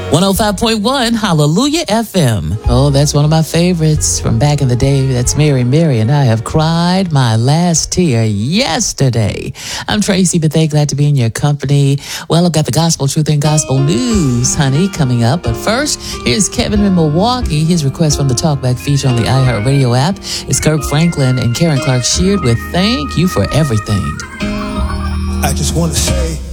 105.1 Hallelujah FM. Oh, that's one of my favorites from back in the day. That's Mary and I have cried my last tear yesterday. I'm Tracy Bethea, glad to be in your company. Well, I've got the gospel truth and gospel news, honey, coming up. But first, here's Kevin in Milwaukee. His request from the Talkback feature on the iHeartRadio app is Kirk Franklin and Karen Clark Sheard with Thank You for Everything. I just want to say